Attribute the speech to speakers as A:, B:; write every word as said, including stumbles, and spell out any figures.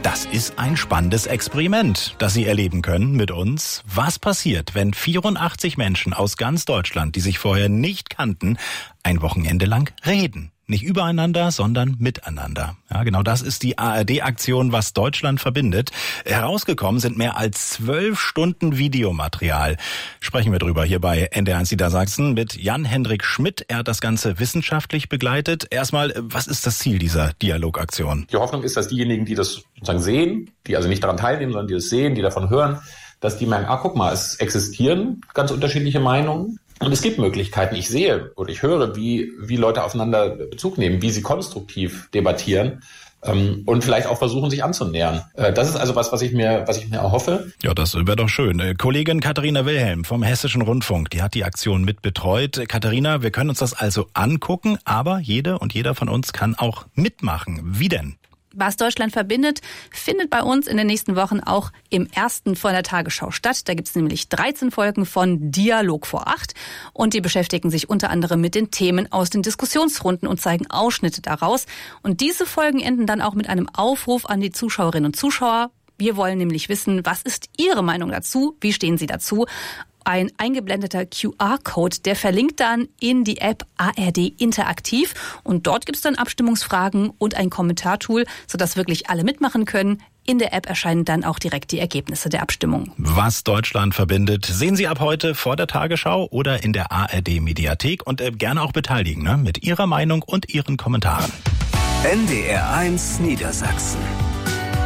A: Das ist ein spannendes Experiment, das Sie erleben können mit uns. Was passiert, wenn vierundachtzig Menschen aus ganz Deutschland, die sich vorher nicht kannten, ein Wochenende lang reden? Nicht übereinander, sondern miteinander. Ja, genau das ist die A R D-Aktion, was Deutschland verbindet. Herausgekommen sind mehr als zwölf Stunden Videomaterial. Sprechen wir drüber hier bei N D R eins Niedersachsen mit Jan-Hendrik Schmidt. Er hat das Ganze wissenschaftlich begleitet. Erstmal, was ist das Ziel dieser Dialogaktion?
B: Die Hoffnung ist, dass diejenigen, die das sozusagen sehen, die also nicht daran teilnehmen, sondern die das sehen, die davon hören, dass die merken, ah, guck mal, es existieren ganz unterschiedliche Meinungen. Und es gibt Möglichkeiten. Ich sehe oder ich höre, wie wie Leute aufeinander Bezug nehmen, wie sie konstruktiv debattieren ähm, und vielleicht auch versuchen, sich anzunähern. Äh, das ist also was, was ich mir was ich mir erhoffe.
A: Ja, das wäre doch schön. Äh, Kollegin Katharina Wilhelm vom Hessischen Rundfunk, die hat die Aktion mit betreut. Äh, Katharina, wir können uns das also angucken, aber jede und jeder von uns kann auch mitmachen. Wie denn?
C: Was Deutschland verbindet, findet bei uns in den nächsten Wochen auch im ersten von der Tagesschau statt. Da gibt es nämlich dreizehn Folgen von Dialog vor acht und die beschäftigen sich unter anderem mit den Themen aus den Diskussionsrunden und zeigen Ausschnitte daraus. Und diese Folgen enden dann auch mit einem Aufruf an die Zuschauerinnen und Zuschauer. Wir wollen nämlich wissen, was ist Ihre Meinung dazu? Wie stehen Sie dazu? Ein eingeblendeter Q R-Code, der verlinkt dann in die App A R D Interaktiv. Und dort gibt es dann Abstimmungsfragen und ein Kommentartool, sodass wirklich alle mitmachen können. In der App erscheinen dann auch direkt die Ergebnisse der Abstimmung.
A: Was Deutschland verbindet, sehen Sie ab heute vor der Tagesschau oder in der A R D-Mediathek. Und äh, gerne auch beteiligen, ne? Mit Ihrer Meinung und Ihren Kommentaren.
D: N D R eins Niedersachsen.